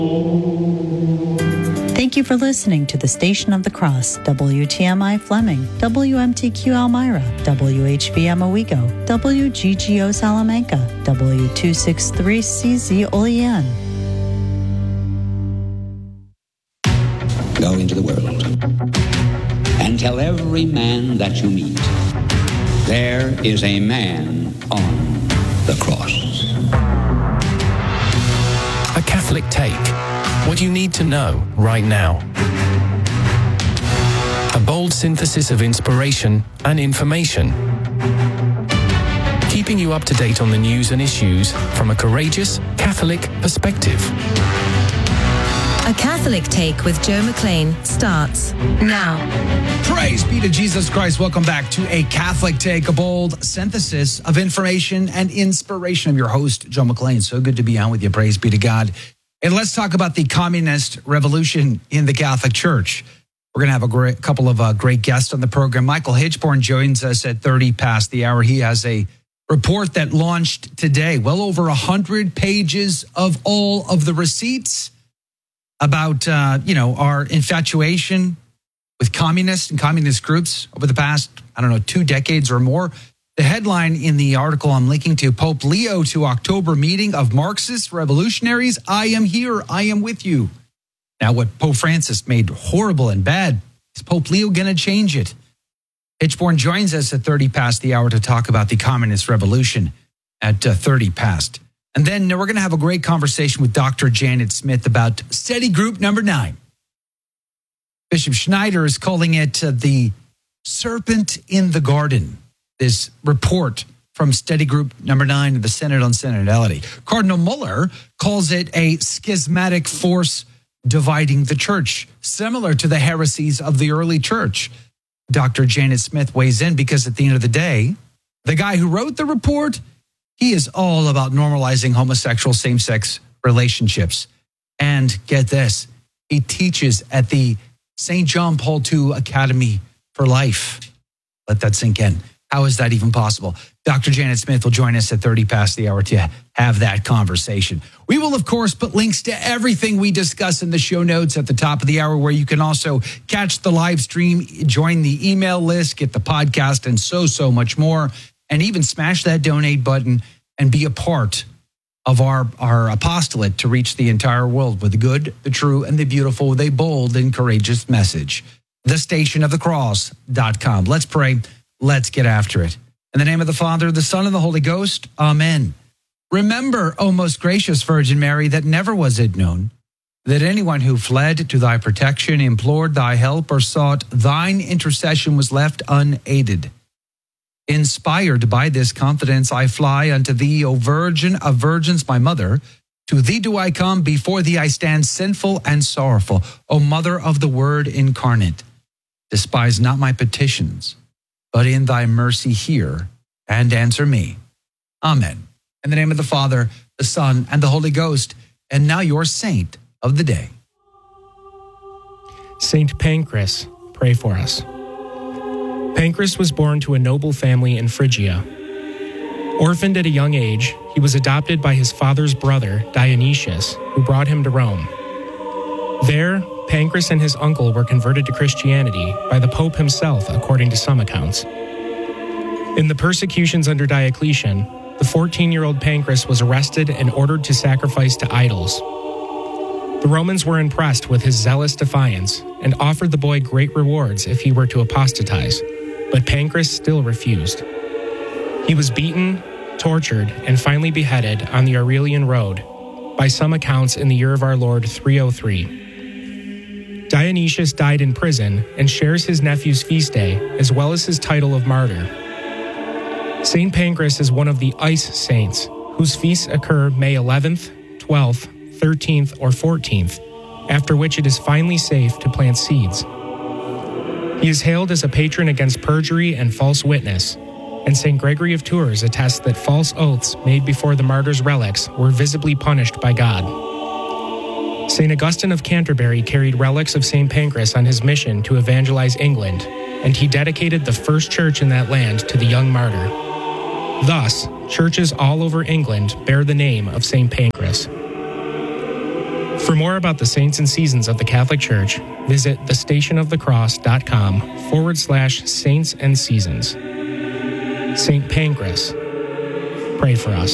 Thank you for listening to the Station of the Cross, WTMI Fleming, WMTQ Elmira, WHVM Owego, WGGO Salamanca, W263CZ Olean. Go into the world and tell every man that you meet, there is a man on the cross. A Catholic Take. What you need to know right now. A bold synthesis of inspiration and information. Keeping you up to date on the news and issues from a courageous Catholic perspective. A Catholic Take with Joe McLean starts now. Praise be to Jesus Christ. Welcome back to A Catholic Take, a bold synthesis of information and inspiration. I'm your host, Joe McLean. So good to be on with you. Praise be to God. And let's talk about the communist revolution in the Catholic Church. We're going to have a couple of great guests on the program. Michael Hitchborn joins us at 30 past the hour. He has a report that launched today, well over 100 pages of all of the receipts about, our infatuation with communists and communist groups over the past, 2 decades or more. The headline in the article I'm linking to, Pope Leo to October meeting of Marxist revolutionaries. I am here. I am with you. Now, what Pope Francis made horrible and bad, is Pope Leo going to change it? Hitchborn joins us at 30 past the hour to talk about the communist revolution at 30 past. And then we're going to have a great conversation with Dr. Janet Smith about study group number 9. Bishop Schneider is calling it the serpent in the garden. This report from study group number 9 of the Synod on Synodality. Cardinal Muller calls it a schismatic force dividing the church, similar to the heresies of the early church. Dr. Janet Smith weighs in because at the end of the day, the guy who wrote the report, he is all about normalizing homosexual same-sex relationships. And get this, he teaches at the St. John Paul II Academy for Life. Let that sink in. How is that even possible? Dr. Janet Smith will join us at 30 past the hour to have that conversation. We will, of course, put links to everything we discuss in the show notes at the top of the hour, where you can also catch the live stream, join the email list, get the podcast, and so much more. And even smash that donate button and be a part of our apostolate to reach the entire world with the good, the true, and the beautiful, with a bold and courageous message. thestationofthecross.com. Let's pray. Let's get after it. In the name of the Father, the Son, and the Holy Ghost. Amen. Remember, O most gracious Virgin Mary, that never was it known that anyone who fled to thy protection, implored thy help, or sought thine intercession was left unaided. Inspired by this confidence, I fly unto thee, O Virgin of Virgins, my mother. To thee do I come, before thee I stand sinful and sorrowful. O Mother of the Word incarnate, despise not my petitions, but in thy mercy hear and answer me. Amen. In the name of the Father, the Son, and the Holy Ghost. And now your saint of the day. Saint Pancras, pray for us. Pancras was born to a noble family in Phrygia. Orphaned at a young age, he was adopted by his father's brother, Dionysius, who brought him to Rome. There, Pancras and his uncle were converted to Christianity by the Pope himself, according to some accounts. In the persecutions under Diocletian, the 14-year-old Pancras was arrested and ordered to sacrifice to idols. The Romans were impressed with his zealous defiance and offered the boy great rewards if he were to apostatize, but Pancras still refused. He was beaten, tortured, and finally beheaded on the Aurelian Road, by some accounts in the year of our Lord 303. Dionysius died in prison and shares his nephew's feast day, as well as his title of martyr. St. Pancras is one of the ice saints, whose feasts occur May 11th, 12th, 13th, or 14th, after which it is finally safe to plant seeds. He is hailed as a patron against perjury and false witness, and St. Gregory of Tours attests that false oaths made before the martyr's relics were visibly punished by God. St. Augustine of Canterbury carried relics of St. Pancras on his mission to evangelize England, and he dedicated the first church in that land to the young martyr. Thus, churches all over England bear the name of St. Pancras. For more about the saints and seasons of the Catholic Church, visit thestationofthecross.com/saints and seasons. St. Pancras, pray for us.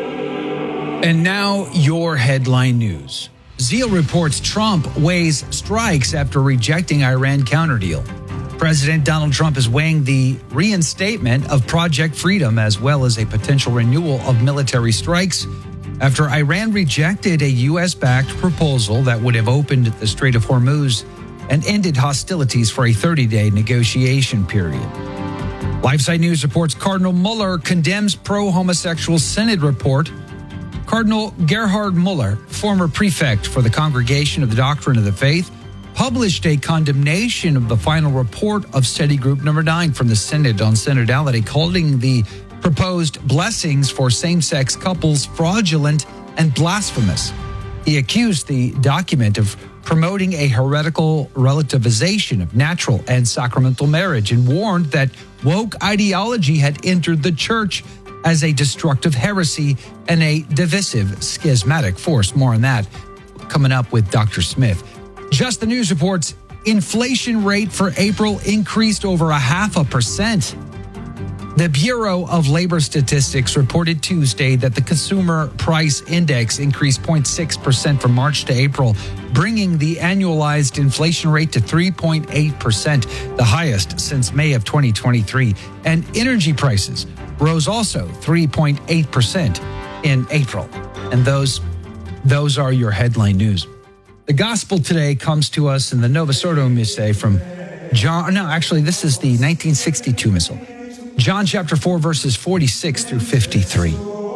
And now your headline news. Zeal reports Trump weighs strikes after rejecting Iran counterdeal. President Donald Trump is weighing the reinstatement of Project Freedom as well as a potential renewal of military strikes after Iran rejected a U.S.-backed proposal that would have opened the Strait of Hormuz and ended hostilities for a 30-day negotiation period. LifeSite News reports Cardinal Mueller condemns pro-homosexual Synod report. Cardinal Gerhard Mueller, former prefect for the Congregation of the Doctrine of the Faith, published a condemnation of the final report of Study Group Number 9 from the Synod on synodality, calling the proposed blessings for same-sex couples fraudulent and blasphemous. He accused the document of promoting a heretical relativization of natural and sacramental marriage and warned that woke ideology had entered the church as a destructive heresy and a divisive schismatic force. More on that coming up with Dr. Smith. Just the News reports inflation rate for April increased over 0.5%. The Bureau of Labor Statistics reported Tuesday that the Consumer Price Index increased 0.6% from March to April, bringing the annualized inflation rate to 3.8%, the highest since May of 2023. And energy prices rose also 3.8% in April. And those are your headline news. The gospel today comes to us in the Novus Ordo Missal from John. No, actually, this is the 1962 Missal. John chapter 4, verses 46 through 53.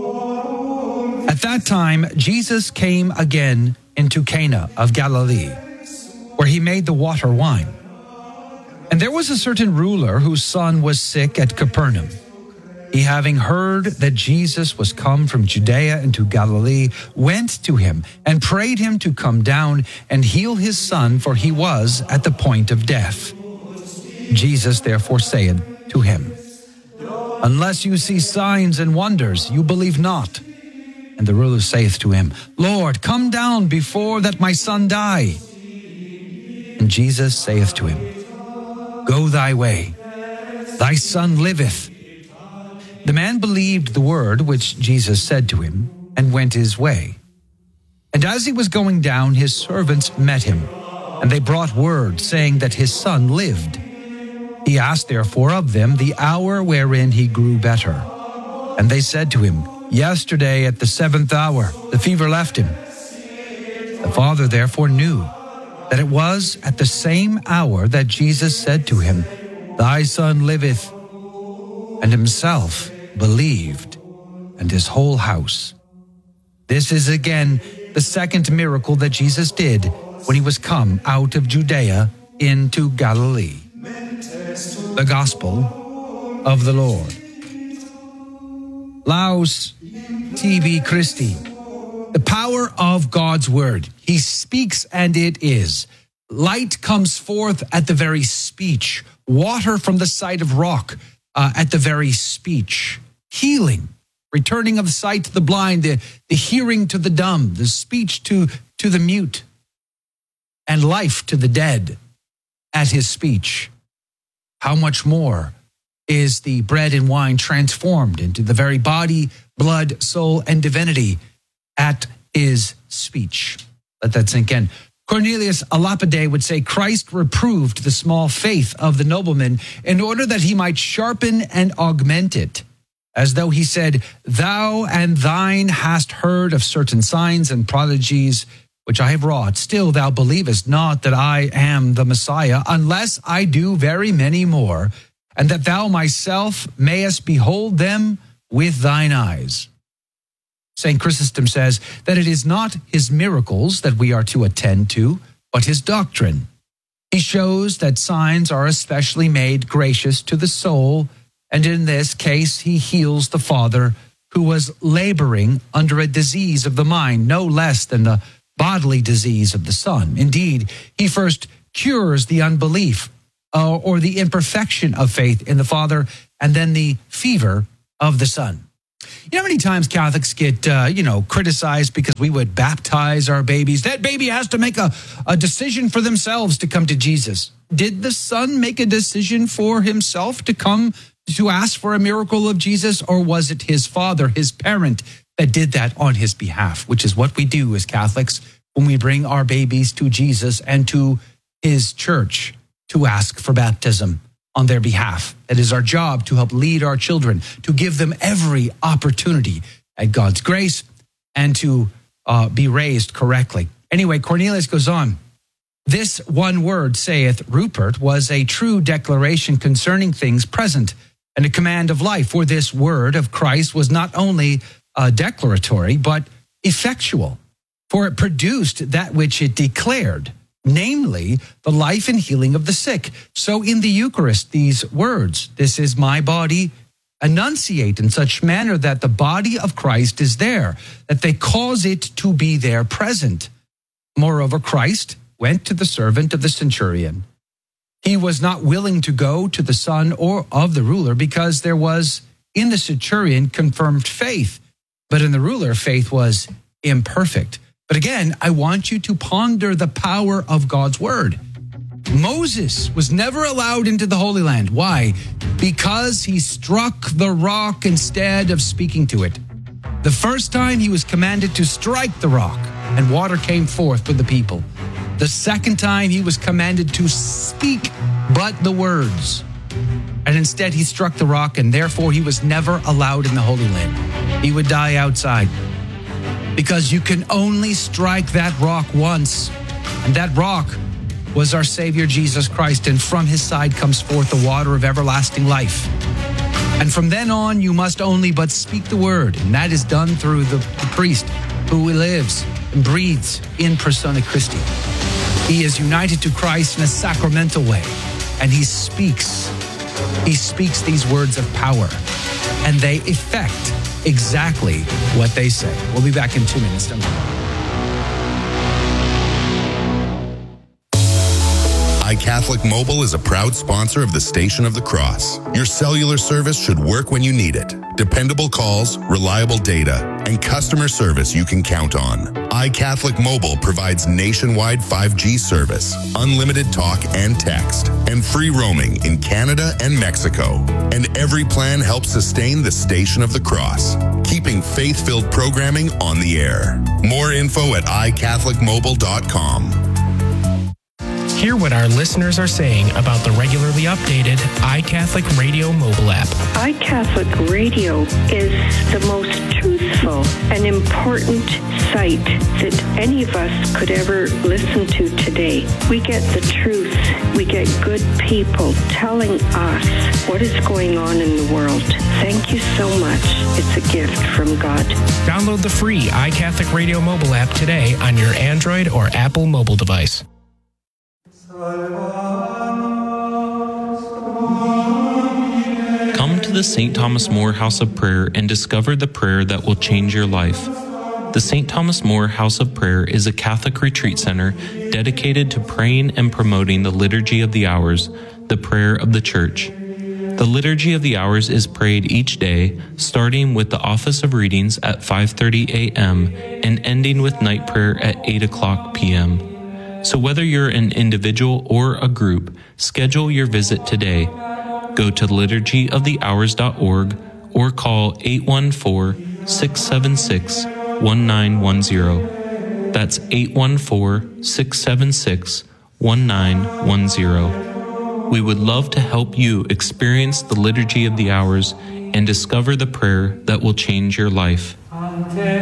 At that time, Jesus came again into Cana of Galilee, where he made the water wine. And there was a certain ruler whose son was sick at Capernaum. He, having heard that Jesus was come from Judea into Galilee, went to him and prayed him to come down and heal his son, for he was at the point of death. Jesus therefore saith to him, Unless you see signs and wonders, you believe not. And the ruler saith to him, Lord, come down before that my son die. And Jesus saith to him, Go thy way, thy son liveth. The man believed the word which Jesus said to him, and went his way. And as he was going down, his servants met him, and they brought word, saying that his son lived. He asked therefore of them the hour wherein he grew better. And they said to him, Yesterday at the 7th hour the fever left him. The father therefore knew that it was at the same hour that Jesus said to him, Thy son liveth. And himself believed, and his whole house. This is again the second miracle that Jesus did when he was come out of Judea into Galilee. The Gospel of the Lord. Laus tibi Christi. The power of God's word. He speaks and it is. Light comes forth at the very speech. Water from the side of rock at the very speech. Healing, returning of sight to the blind, the hearing to the dumb, the speech to the mute, and life to the dead at his speech. How much more is the bread and wine transformed into the very body, blood, soul, and divinity at his speech? Let that sink in. Cornelius a Lapide would say, Christ reproved the small faith of the nobleman in order that he might sharpen and augment it, as though he said, Thou and thine hast heard of certain signs and prodigies which I have wrought. Still thou believest not that I am the Messiah, unless I do very many more, and that thou myself mayest behold them with thine eyes. St. Chrysostom says that it is not his miracles that we are to attend to, but his doctrine. He shows that signs are especially made gracious to the soul, and in this case he heals the father who was laboring under a disease of the mind, no less than the bodily disease of the son. Indeed, he first cures the unbelief or the imperfection of faith in the father, and then the fever of the son. You know how many times Catholics get, criticized because we would baptize our babies? That baby has to make a decision for themselves to come to Jesus. Did the son make a decision for himself to come to ask for a miracle of Jesus, or was it his father, his parent, that did that on his behalf, which is what we do as Catholics when we bring our babies to Jesus and to his church to ask for baptism on their behalf. That is our job, to help lead our children, to give them every opportunity at God's grace and to be raised correctly. Anyway, Cornelius goes on. This one word, saith Rupert, was a true declaration concerning things present and a command of life. For this word of Christ was not only declaratory, but effectual. For it produced that which it declared, namely the life and healing of the sick. So in the Eucharist, these words, this is my body, enunciate in such manner that the body of Christ is there, that they cause it to be there present. Moreover, Christ went to the servant of the centurion. He was not willing to go to the son or of the ruler, because there was in the centurion confirmed faith, but in the ruler faith was imperfect. But again, I want you to ponder the power of God's word. Moses was never allowed into the Holy Land. Why? Because he struck the rock instead of speaking to it. The first time he was commanded to strike the rock, and water came forth for the people. The second time he was commanded to speak but the words. And instead he struck the rock, and therefore he was never allowed in the Holy Land. He would die outside. Because you can only strike that rock once. And that rock was our Savior Jesus Christ, and from his side comes forth the water of everlasting life. And from then on, you must only but speak the word, and that is done through the priest who lives and breathes in persona Christi. He is united to Christ in a sacramental way, and he speaks these words of power, and they effect exactly what they say. We'll be back in 2 minutes. iCatholic Mobile is a proud sponsor of the Station of the Cross. Your cellular service should work when you need it. Dependable calls, reliable data, and customer service you can count on. iCatholic Mobile provides nationwide 5G service, unlimited talk and text, and free roaming in Canada and Mexico. And every plan helps sustain the Station of the Cross, keeping faith-filled programming on the air. More info at iCatholicMobile.com. Hear what our listeners are saying about the regularly updated iCatholic Radio mobile app. iCatholic Radio is the most truthful and important site that any of us could ever listen to today. We get the truth. We get good people telling us what is going on in the world. Thank you so much. It's a gift from God. Download the free iCatholic Radio mobile app today on your Android or Apple mobile device. Come to the St. Thomas More House of Prayer and discover the prayer that will change your life. The St. Thomas More House of Prayer is a Catholic retreat center dedicated to praying and promoting the Liturgy of the Hours, the prayer of the Church. The Liturgy of the Hours is prayed each day, starting with the Office of Readings at 5:30 a.m. and ending with night prayer at 8 o'clock p.m. So whether you're an individual or a group, schedule your visit today. Go to liturgyofthehours.org or call 814-676-1910. That's 814-676-1910. We would love to help you experience the Liturgy of the Hours and discover the prayer that will change your life.